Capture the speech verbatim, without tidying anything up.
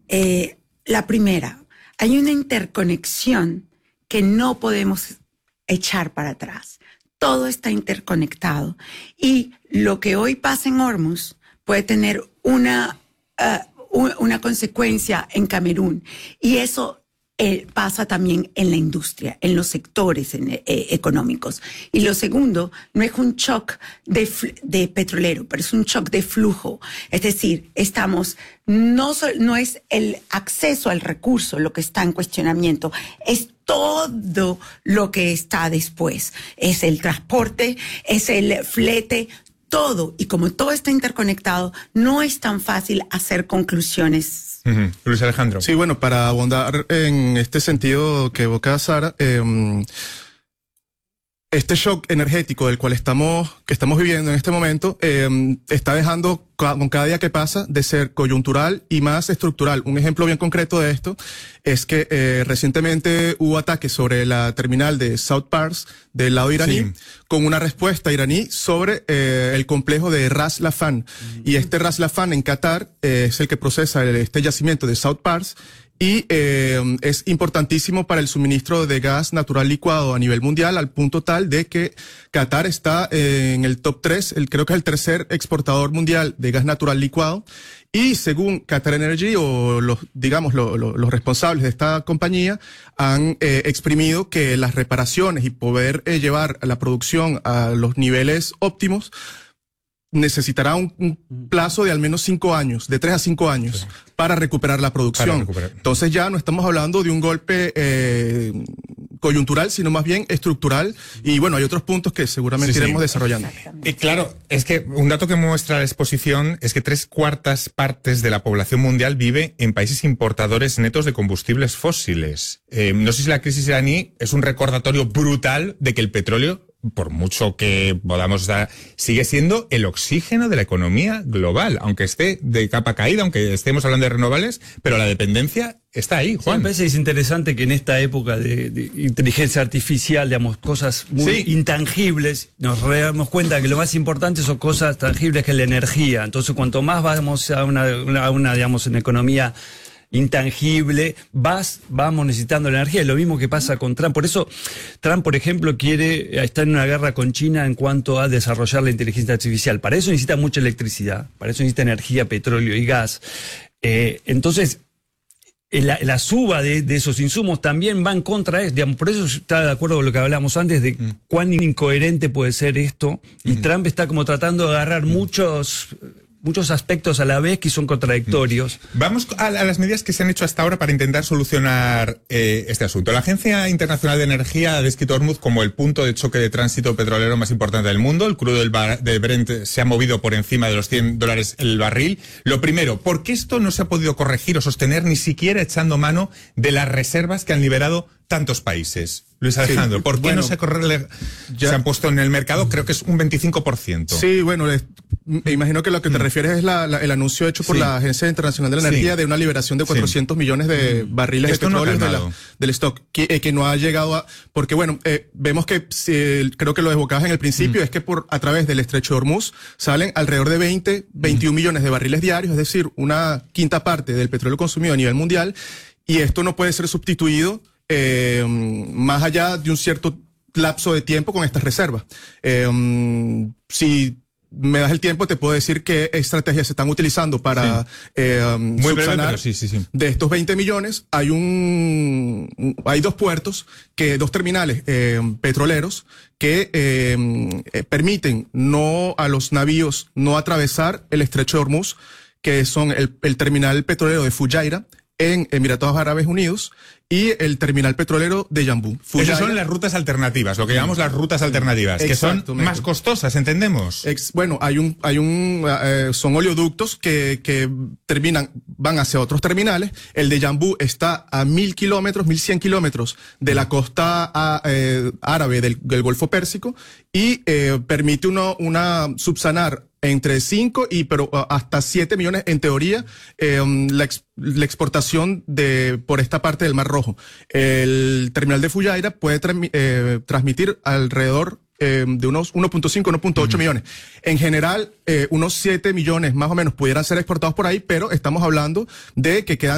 Eh, la primera, hay una interconexión que no podemos echar para atrás. Todo está interconectado. Y lo que hoy pasa en Hormuz puede tener una, uh, una consecuencia en Camerún. Y eso eh, pasa también en la industria, en los sectores en, eh, económicos. Y lo segundo, no es un shock de, de petrolero, pero es un shock de flujo. Es decir, estamos, no, no es el acceso al recurso lo que está en cuestionamiento, es todo lo que está después. Es el transporte, es el flete, todo. Y como todo está interconectado, no es tan fácil hacer conclusiones. Uh-huh. Luis Alejandro. Sí, bueno, para abundar en este sentido que evoca Sara, eh, este shock energético del cual estamos, que estamos viviendo en este momento, eh, está dejando con cada día que pasa de ser coyuntural y más estructural. Un ejemplo bien concreto de esto es que eh, recientemente hubo ataques sobre la terminal de South Pars del lado iraní, sí, con una respuesta iraní sobre eh, el complejo de Ras Laffan. Mm-hmm. Y este Ras Laffan en Qatar eh, es el que procesa este yacimiento de South Pars. Y eh, es importantísimo para el suministro de gas natural licuado a nivel mundial, al punto tal de que Qatar está eh, en el top tres, el, creo que es el tercer exportador mundial de gas natural licuado. Y según Qatar Energy, o los, digamos, lo, lo, los responsables de esta compañía, han eh, exprimido que las reparaciones y poder eh, llevar la producción a los niveles óptimos necesitará un, un plazo de al menos cinco años, de tres a cinco años, sí, para recuperar la producción. Recuperar. Entonces ya no estamos hablando de un golpe eh, coyuntural, sino más bien estructural. Y bueno, hay otros puntos que seguramente sí, iremos sí. desarrollando. Y claro, es que un dato que muestra la exposición es que tres cuartas partes de la población mundial vive en países importadores netos de combustibles fósiles. Eh, no sé si la crisis iraní es un recordatorio brutal de que el petróleo, por mucho que podamos dar, sigue siendo el oxígeno de la economía global, aunque esté de capa caída, aunque estemos hablando de renovables, pero la dependencia está ahí, Juan. Sí, me parece que es interesante que en esta época de, de inteligencia artificial, digamos, cosas muy sí. intangibles, nos damos cuenta que lo más importante son cosas tangibles, que es la energía. Entonces, cuanto más vamos a una, una, una digamos, una economía intangible, vas, vamos necesitando la energía. Es lo mismo que pasa con Trump. Por eso Trump, por ejemplo, quiere estar en una guerra con China en cuanto a desarrollar la inteligencia artificial. Para eso necesita mucha electricidad, para eso necesita energía, petróleo y gas. Eh, entonces, la, la suba de, de esos insumos también va en contra de eso. Digamos, por eso está de acuerdo con lo que hablábamos antes de mm. cuán incoherente puede ser esto. Y mm. Trump está como tratando de agarrar mm. muchos... muchos aspectos a la vez que son contradictorios. Vamos a, a las medidas que se han hecho hasta ahora para intentar solucionar eh, este asunto. La Agencia Internacional de Energía ha descrito Hormuz como el punto de choque de tránsito petrolero más importante del mundo. El crudo del bar, de Brent se ha movido por encima de los cien dólares el barril. Lo primero, ¿por qué esto no se ha podido corregir o sostener ni siquiera echando mano de las reservas que han liberado tantos países? Luis Alejandro, sí, ¿por qué bueno, no se, corre, ya, se han puesto en el mercado? Creo que es un veinticinco por ciento. Sí, bueno, les, me imagino que lo que te mm. refieres es la, la, el anuncio hecho por sí. la Agencia Internacional de la Energía sí. de una liberación de cuatrocientos sí. millones de barriles Esto de petróleo no de la, del stock, que, eh, que no ha llegado a... Porque bueno, eh, vemos que, si, creo que lo evocabas en el principio, mm. es que por a través del estrecho de Hormuz salen alrededor de veinte, veintiún mm. millones de barriles diarios, es decir, una quinta parte del petróleo consumido a nivel mundial, y esto no puede ser sustituido Eh, más allá de un cierto lapso de tiempo con estas reservas. Eh, um, si me das el tiempo, te puedo decir qué estrategias se están utilizando para sí. eh, um, Muy subsanar breve, sí, sí, sí. de estos veinte millones. Hay un, hay dos puertos, que dos terminales eh, petroleros que eh, eh, permiten no a los navíos no atravesar el estrecho de Hormuz, que son el, el terminal petrolero de Fujairah en Emiratos Árabes Unidos y el terminal petrolero de Yanbu. Esas son las rutas alternativas, lo que llamamos las rutas alternativas, que son más costosas, ¿entendemos? Ex, bueno, hay un, hay un, eh, son oleoductos que, que terminan, van hacia otros terminales. El de Yanbu está a mil kilómetros, mil cien kilómetros de la costa a, eh, árabe del, del Golfo Pérsico y eh, permite uno, una subsanar entre cinco y pero hasta siete millones en teoría eh, la, ex, la exportación de por esta parte del Mar Rojo. El terminal de Fujairah puede tra eh, transmitir alrededor eh, de unos uno punto cinco, uno punto ocho uh-huh. millones. En general, eh, unos siete millones más o menos pudieran ser exportados por ahí, pero estamos hablando de que quedan